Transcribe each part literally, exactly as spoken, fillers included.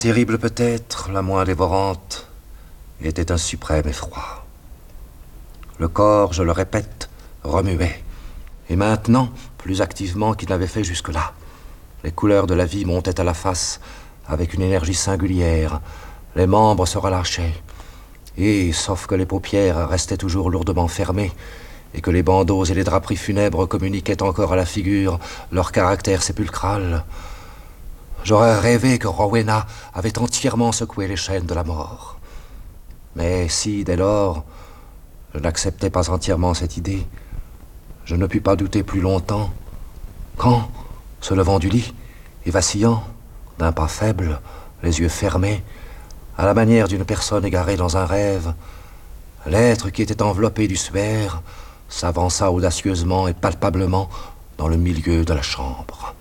Terrible peut-être, la moins dévorante, était un suprême effroi. Le corps, je le répète, remuait. Et maintenant, plus activement qu'il n'avait fait jusque-là, les couleurs de la vie montaient à la face avec une énergie singulière. Les membres se relâchaient. Et, sauf que les paupières restaient toujours lourdement fermées, et que les bandeaux et les draperies funèbres communiquaient encore à la figure leur caractère sépulcral, j'aurais rêvé que Rowena avait entièrement secoué les chaînes de la mort. Mais si, dès lors, je n'acceptais pas entièrement cette idée, je ne pus pas douter plus longtemps, quand, se levant du lit, et vacillant, d'un pas faible, les yeux fermés, à la manière d'une personne égarée dans un rêve, l'être qui était enveloppé du suaire s'avança audacieusement et palpablement dans le milieu de la chambre.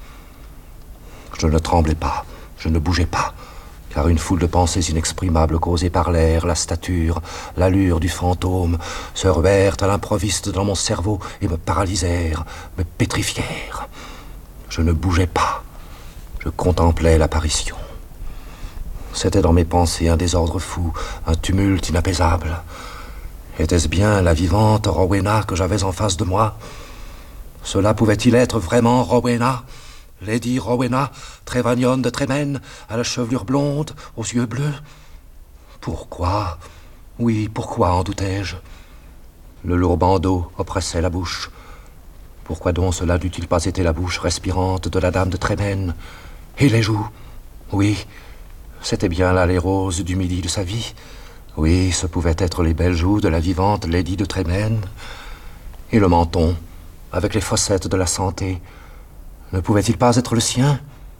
Je ne tremblais pas, je ne bougeais pas, car une foule de pensées inexprimables causées par l'air, la stature, l'allure du fantôme se ruèrent à l'improviste dans mon cerveau et me paralysèrent, me pétrifièrent. Je ne bougeais pas, je contemplais l'apparition. C'était dans mes pensées un désordre fou, un tumulte inapaisable. Était-ce bien la vivante Rowena que j'avais en face de moi? Cela pouvait-il être vraiment Rowena? Lady Rowena, Trevanion de Tremaine, à la chevelure blonde, aux yeux bleus? Pourquoi? Oui, pourquoi en doutais-je? Le lourd bandeau oppressait la bouche. Pourquoi donc cela n'eût-il pas été la bouche respirante de la dame de Tremaine? Et les joues? Oui, c'était bien là les roses du midi de sa vie. Oui, ce pouvaient être les belles joues de la vivante Lady de Tremaine. Et le menton, avec les fossettes de la santé, ne pouvait-il pas être le sien?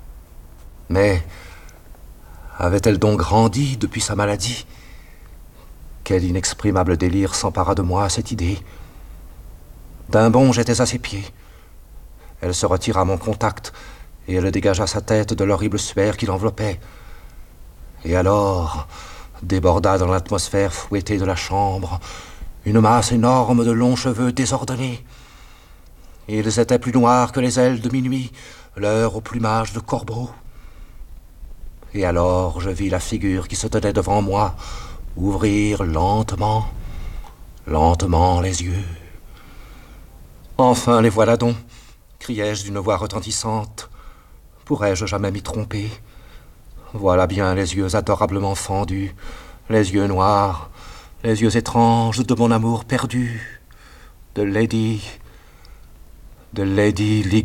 Mais avait-elle donc grandi depuis sa maladie? Quel inexprimable délire s'empara de moi à cette idée. D'un bond, j'étais à ses pieds. Elle se retira à mon contact, et elle dégagea sa tête de l'horrible suaire qui l'enveloppait. Et alors déborda dans l'atmosphère fouettée de la chambre une masse énorme de longs cheveux désordonnés. Ils étaient plus noirs que les ailes de minuit, l'heure au plumage de corbeau. Et alors je vis la figure qui se tenait devant moi ouvrir lentement, lentement les yeux. « Enfin, les voilà donc !» criai-je d'une voix retentissante. « Pourrais-je jamais m'y tromper? Voilà bien les yeux adorablement fendus, les yeux noirs, les yeux étranges de mon amour perdu, de Lady... de Lady Ligeia. »